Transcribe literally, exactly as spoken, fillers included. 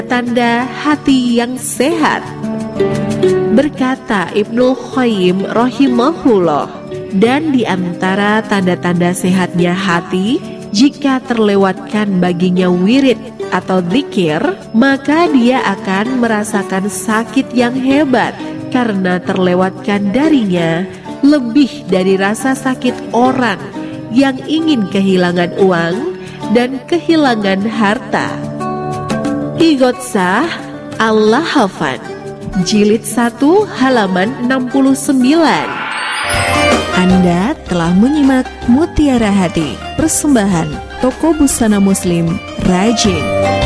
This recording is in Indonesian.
tanda hati yang sehat. Berkata Ibnul Qayyim rahimahullah, dan di antara tanda-tanda sehatnya hati, jika terlewatkan baginya wirid atau zikir, maka dia akan merasakan sakit yang hebat karena terlewatkan darinya lebih dari rasa sakit orang yang ingin kehilangan uang dan kehilangan harta. Ighotsah Al-Lahafan, Jilid satu halaman enam puluh sembilan. Anda telah menyimak Mutiara Hati, persembahan Toko Busana Muslim Rajin.